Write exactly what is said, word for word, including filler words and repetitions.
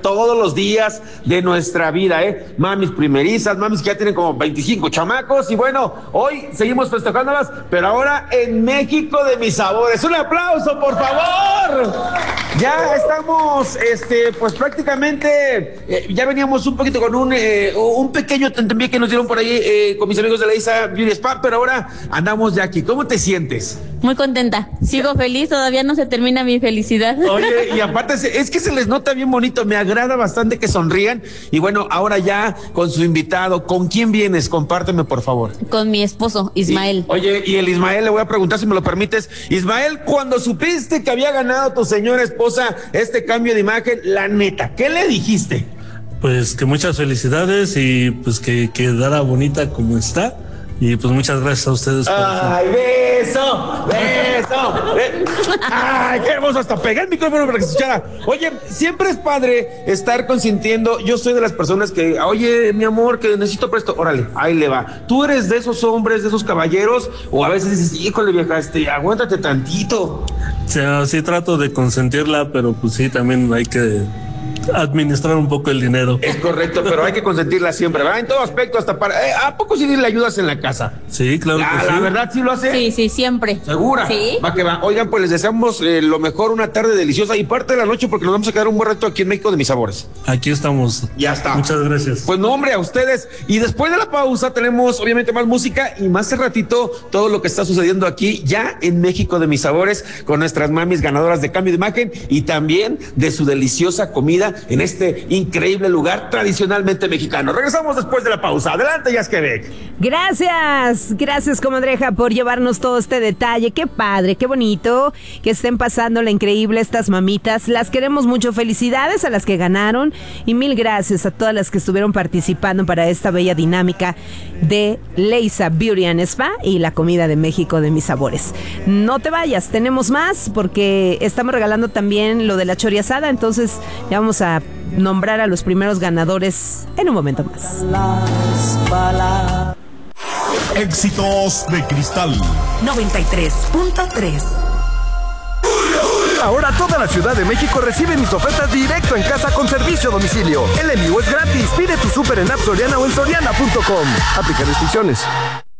todos los días de nuestra vida, ¿eh? Mamis primerizas, mamis que ya tienen como veinticinco chamacos, y bueno, hoy seguimos festejándolas, pero ahora en México de mis sabores. ¡Un aplauso, por favor! Ya estamos, este, pues prácticamente, eh, ya veníamos un poquito con un, eh, un pequeño tentempié que nos dieron por ahí eh, con mis amigos de la Isa Beauty Spa, pero ahora andamos ya aquí. ¿Cómo te sientes? Muy contenta, sigo feliz, todavía no se termina mi felicidad. Oye, y aparte es que se les nota bien bonito, me agrada bastante que sonrían. Y bueno, ahora ya con su invitado, ¿con quién vienes? Compárteme, por favor. Con mi esposo, Ismael. Y, oye, y el Ismael, le voy a preguntar si me lo permites. Ismael, cuando supiste que había ganado tu señora esposa este cambio de imagen, la neta, ¿qué le dijiste? Pues que muchas felicidades y pues que quedara bonita como está. Y pues muchas gracias a ustedes. ¡Ay, beso! ¡Beso! ¡Ay, qué hermoso! Hasta pegar el micrófono para que se escuchara. Oye, siempre es padre estar consintiendo. Yo soy de las personas que, oye, mi amor, que necesito presto. Órale, ahí le va. ¿Tú eres de esos hombres, de esos caballeros? O a veces dices, híjole, vieja, este, aguántate tantito. O sea, sí trato de consentirla, pero pues sí, también hay que administrar un poco el dinero. Es correcto, pero hay que consentirla siempre, ¿verdad? En todo aspecto, hasta para... Eh, ¿A poco sí le ayudas en la casa? Sí, claro la, que la sí. ¿La verdad sí lo hace? Sí, sí, siempre. ¿Segura? Sí. Va que va. Oigan, pues les deseamos eh, lo mejor, una tarde deliciosa y parte de la noche porque nos vamos a quedar un buen rato aquí en México de mis sabores. Aquí estamos. Ya está. Muchas gracias. Pues no, hombre, a ustedes. Y después de la pausa tenemos obviamente más música y más hace ratito todo lo que está sucediendo aquí ya en México de mis sabores con nuestras mamis ganadoras de cambio de imagen y también de su deliciosa comida en este increíble lugar tradicionalmente mexicano. Regresamos después de la pausa. Adelante, Yasquebec. Gracias, gracias, comadreja, por llevarnos todo este detalle. Qué padre, qué bonito que estén pasando la increíble estas mamitas. Las queremos mucho. Felicidades a las que ganaron y mil gracias a todas las que estuvieron participando para esta bella dinámica de Leisa Beauty and Spa y la comida de México de mis sabores. No te vayas, tenemos más porque estamos regalando también lo de la chori asada, entonces ya vamos a nombrar a los primeros ganadores en un momento más. Éxitos de Cristal noventa y tres punto tres. Ahora toda la Ciudad de México recibe mis ofertas directo en casa con servicio a domicilio. El envío es gratis. Pide tu súper en App Soriana o en soriana punto com. Aplica restricciones.